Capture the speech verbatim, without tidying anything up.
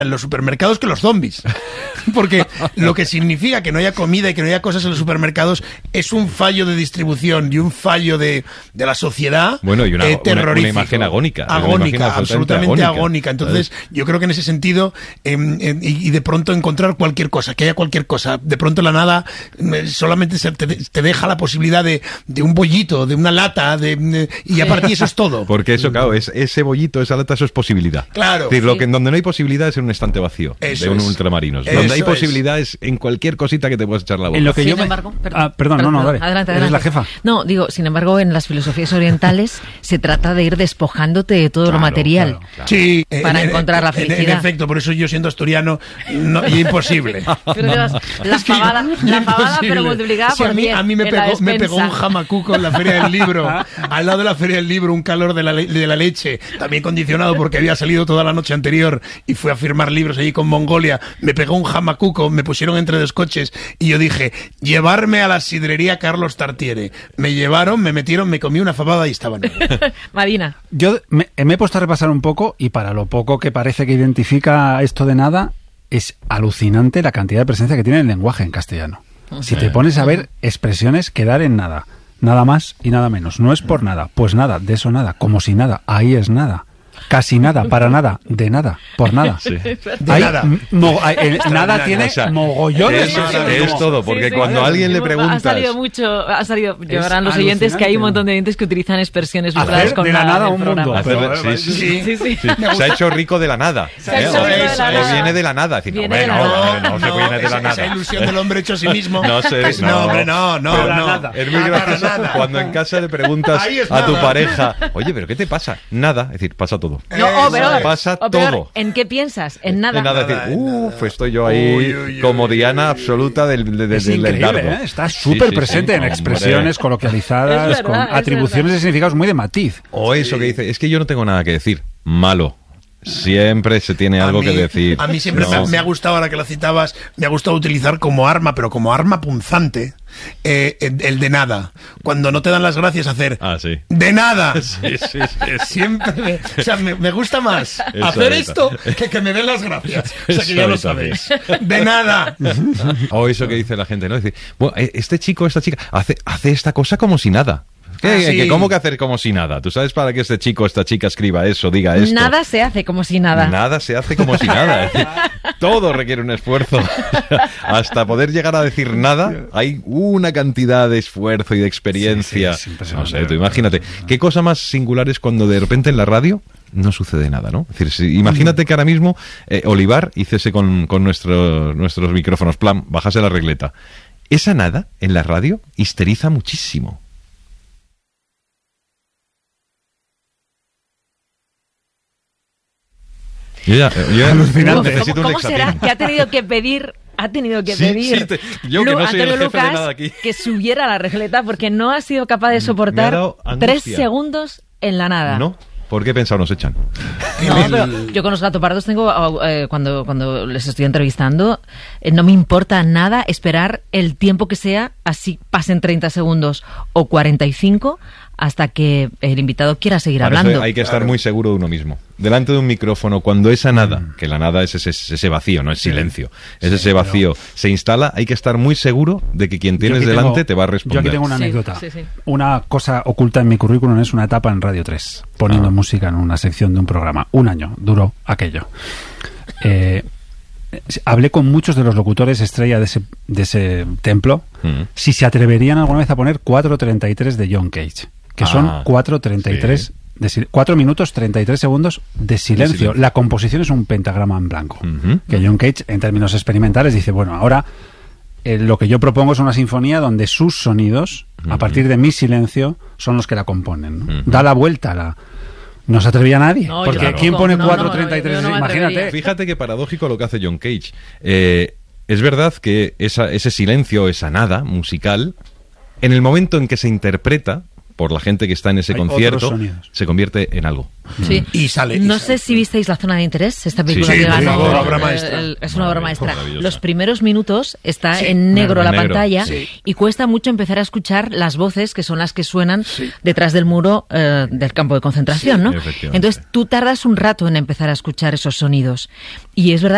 en los supermercados que los zombies. Porque lo que significa que no haya comida y que no haya cosas en los supermercados es un fallo de distribución y un fallo de, de la sociedad. Bueno, y una, eh, una, una imagen agónica. Agónica, imagen absolutamente agónica. agónica. Entonces, ¿sabes? yo creo que en ese sentido, eh, eh, y, y de pronto encontrar cualquier cosa, que haya cualquier cosa, de pronto la nada eh, solamente se te, te deja la posibilidad de, de un bollito, de una lata, de, de, y a partir de eso es todo. Porque eso, claro, es, ese bollito, esa lata, eso es posibilidad. Claro. Es decir, sí. lo que, donde no hay posibilidad es en un estante vacío eso de un es. ultramarinos. Eso donde hay es. posibilidades en cualquier cosita que te puedas echar la boca. En lo que Sin yo me... embargo, perdón, ah, perdón, perdón, no, no, dale. Adelante, Eres adelante. la jefa. No, digo, sin embargo, en las filosofías orientales se trata de ir despojándote de todo Claro, lo material. claro, claro. Sí, Para en, encontrar la en- felicidad. En, en efecto, por eso yo siendo asturiano, no, y imposible. Pero digas, la Es que fabada, la fabada imposible. pero multiplicada Sí, por a mí, diez a mí me, en la pegó, me despensa. pegó un jamacuco en la Feria del Libro, al lado de la Feria del Libro, un calor de la, le- de la leche, también condicionado porque había salido toda la noche anterior y fui a firmar libros allí con Mongolia. Me pegó un jamacuco, me pusieron entre dos coches y yo dije, llevarme a la sidrería Carlos Tartiere. Me llevaron, me metieron, me comí una fabada y estaban. Marina. Yo me, me he puesto a repasar un poco y para lo poco que parece que identifica esto de nada, es alucinante la cantidad de presencia que tiene el lenguaje en castellano. Si te pones a ver expresiones que dar en nada, nada más y nada menos, no es por nada, pues nada, de eso nada, como si nada, ahí es nada. Casi nada, para nada, de nada, por nada. Sí. De Hay nada. mo- hay- el- nada tiene O sea, mogollones. eso o sea, es como- todo, porque Sí, sí. cuando a alguien le Ha preguntas... salido mucho, ha salido, llevarán los alucinante, oyentes que hay un ¿no? montón de oyentes que utilizan expresiones Hacer vinculadas con de la nada en el un programa. mundo. Hacerle- Pero, sí, sí, Sí, sí, sí. Sí, se ha hecho rico de la nada. Se ha ¿eh? hecho O- rico de la o nada. viene de la nada. Es decir, Viene hombre, de la no, nada. hombre, no, se No, viene de la esa, nada. esa ilusión del hombre hecho a sí mismo. No sé, Pues no. no, hombre, no, no, Pero no. nada. Es muy Para gracioso nada. cuando en casa le preguntas Ahí es a tu nada. pareja, oye, ¿pero qué te pasa? Nada. Es decir, pasa todo. No, o Eso peor, es. Pasa o peor, todo. ¿en qué piensas? En nada. En nada, es Nada, decir, en uff, nada. estoy yo ahí Uy, uy, uy, como uy. diana absoluta del, de- de- Es del increíble, dardo. ¿eh? Está Sí, súper sí, presente sí, en hombre. expresiones coloquializadas, Es verdad, con es atribuciones verdad. de significados muy de matiz. O eso que dice, es que yo no tengo nada que decir. Malo. Siempre se tiene A algo mí- que decir. A mí siempre No. me, ha, me ha gustado, ahora que lo citabas, me ha gustado utilizar como arma, pero como arma punzante, eh, el, el de nada. Cuando no te dan las gracias, hacer Ah, sí. de nada. Sí, sí, sí. Siempre, me, o sea, me, me gusta más Eso hacer es. esto que que me den las gracias. O sea, que ya Eso lo es, sabéis. De nada. O eso que dice la gente, ¿no? Dice, bueno, eh, este chico, esta chica, hace, hace esta cosa como si nada. ¿Qué, Ah, sí. que ¿Cómo que hacer como si nada? ¿Tú sabes para qué este chico, esta chica escriba eso, diga esto? Nada se hace como si nada. Nada se hace como si nada. Es decir, todo requiere un esfuerzo. Hasta poder llegar a decir nada, hay una cantidad de esfuerzo y de experiencia. Sí, sí, es no impresionante. sé, tú imagínate. ¿Qué cosa más singular es cuando de repente en la radio no sucede nada, ¿no? Es decir, si- imagínate que ahora mismo eh, Olivar hiciese con, con nuestro- nuestros micrófonos, plan, bajase la regleta. Esa nada en la radio histeriza muchísimo. Yo ya, yo ya Alucinante. necesito ¿Cómo, un cómo será Lexapin. que ha tenido que pedir, ha tenido que Sí, pedir sí, te- yo que Lu- no soy el Antonio jefe de Lucas nada aquí. que subiera la regleta porque no ha sido capaz de Me ha soportar dado tres angustia. segundos en la nada? ¿No? ¿Por qué pensado nos echan? No, pero yo con los gatopardos tengo, eh, cuando, cuando les estoy entrevistando, eh, no me importa nada esperar el tiempo que sea, así pasen treinta segundos o cuarenta y cinco, hasta que el invitado quiera seguir Para eso hablando. hay que estar muy seguro de uno mismo. Delante de un micrófono, cuando esa nada, que la nada es ese, ese vacío, no es silencio, es Sí, ese vacío, pero- se instala, hay que estar muy seguro de que quien Yo tienes aquí delante tengo- te va a Yo responder. aquí tengo una Sí, anécdota. sí, sí. Una cosa oculta en mi currículum es una etapa en Radio tres, poniendo Ah. música en una sección de un programa. Un año duró aquello. Eh, hablé con muchos de los locutores estrella de ese, de ese templo Mm. si se atreverían alguna vez a poner cuatro treinta y tres de John Cage, que Ah, son cuatro treinta y tres sí. de sil- cuatro minutos treinta y tres segundos de silencio. silencio. La composición es un pentagrama en blanco. Ujú. Que John Cage, en términos experimentales, dice, bueno, ahora eh, lo que yo propongo es una sinfonía donde sus sonidos, a partir de mi silencio, son los que la componen, ¿no? Ujú. Da la vuelta a la... No se atrevía nadie, No, yo porque tampoco. ¿quién pone No, no, cuatro no, treinta y tres? yo no me Imagínate. atrevería. Fíjate que paradójico lo que hace John Cage. Eh, es verdad que esa, ese silencio, esa nada musical, en el momento en que se interpreta por la gente que está en ese Hay concierto, otros sonidos. se convierte en algo. Sí. Y sale. y No sale. sé si visteis La Zona de Interés, esta película Sí, que sí, ganó. por favor, obra el- maestra. el- es una obra Maravillosa, maestra. maravillosa. Los primeros minutos está Sí, en negro la negro. pantalla Sí. y cuesta mucho empezar a escuchar las voces que son las que suenan detrás del muro eh, del campo de concentración, Sí, ¿no? efectivamente. Entonces tú tardas un rato en empezar a escuchar esos sonidos. Y es verdad